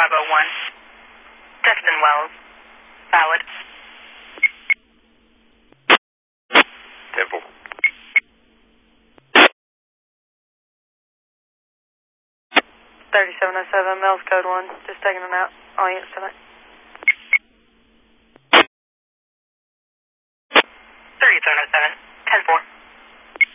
501. Destin Wells. Valid. Temple. 3707, Mel's code 1. Just taking them out. All units tonight.